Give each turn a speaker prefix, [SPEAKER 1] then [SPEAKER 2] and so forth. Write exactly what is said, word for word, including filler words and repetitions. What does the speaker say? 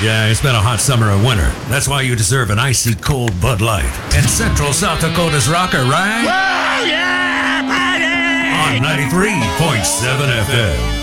[SPEAKER 1] Yeah, it's been a hot summer and winter. That's why you deserve an icy cold Bud Light. And Central South Dakota's rocker, right?
[SPEAKER 2] Whoa, yeah, buddy!
[SPEAKER 1] On ninety-three point seven F M.